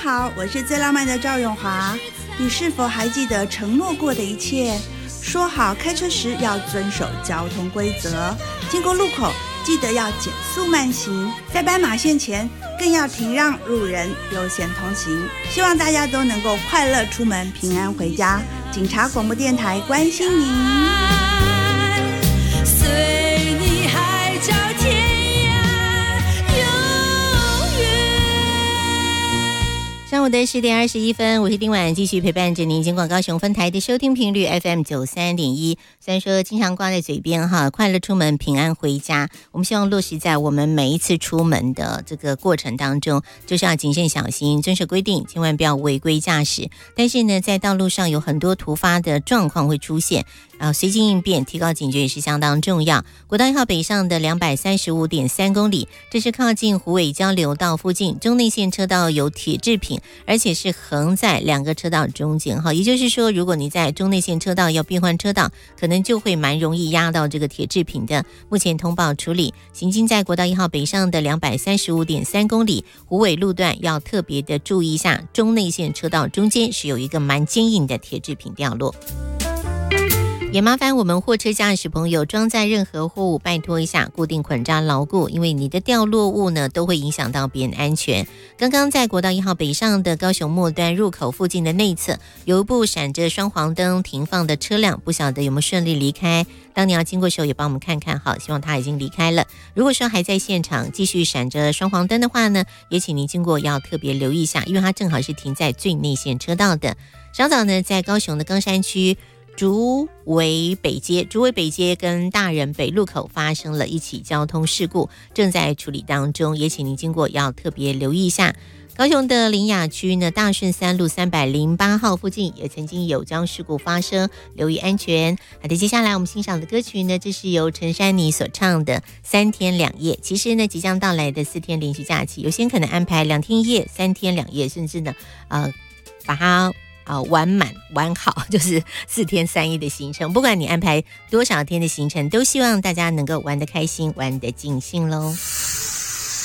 好，我是最浪漫的赵咏华。你是否还记得承诺过的一切？说好开车时要遵守交通规则，经过路口记得要减速慢行，在斑马线前更要停让路人优先通行。希望大家都能够快乐出门，平安回家。警察广播电台关心您。 随你海角天上午的10点21分，我是丁婉，继续陪伴着您。尽管高雄分台的收听频率 FM 93.1，虽然说经常挂在嘴边哈，快乐出门，平安回家。我们希望落实在我们每一次出门的这个过程当中，就是要谨慎小心，遵守规定，千万不要违规驾驶。但是呢，在道路上有很多突发的状况会出现。随机应变，提高警觉也是相当重要。国道1号北上的 235.3 公里，这是靠近虎尾交流道附近，中内线车道有铁制品，而且是横在2个车道中间哈，也就是说，如果你在中内线车道要变换车道，可能就会蛮容易压到这个铁制品的。目前通报处理，行经在国道1号北上的 235.3 公里，虎尾路段要特别的注意一下，中内线车道中间是有一个蛮坚硬的铁制品掉落。也麻烦我们货车驾驶朋友装载任何货物，拜托一下固定捆扎牢固，因为你的掉落物呢都会影响到别人安全。刚刚在国道1号北上的高雄末端入口附近的内侧，有一部闪着双黄灯停放的车辆，不晓得有没有顺利离开。当你要经过的时候也帮我们看看好，希望他已经离开了。如果说还在现场继续闪着双黄灯的话呢，也请您经过要特别留意一下，因为它正好是停在最内线车道的。稍早呢，在高雄的冈山区竹围北街跟大人北路口发生了一起交通事故，正在处理当中，也请您经过要特别留意一下。高雄的苓雅区呢，大顺3路308号附近也曾经有交通事故发生，留意安全。好的，接下来我们欣赏的歌曲呢，这是由陈珊妮所唱的3天2夜。其实呢，即将到来的4天连续假期，有些人可能安排2天1夜、3天2夜，甚至呢，把它玩满玩好，就是4天3夜的行程。不管你安排多少天的行程，都希望大家能够玩得开心，玩得尽兴咯。